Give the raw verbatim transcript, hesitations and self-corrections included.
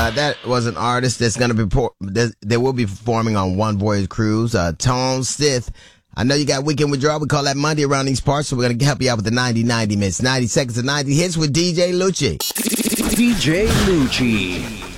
Uh, that was an artist that's going to be, por- they will be performing on One Voyage Cruise. Uh, Tone Stith. I know you got Weekend Withdrawal. We call that Monday around these parts, so we're going to help you out with the ninety ninety minutes. ninety seconds of ninety hits with D J Lucci. D J Lucci.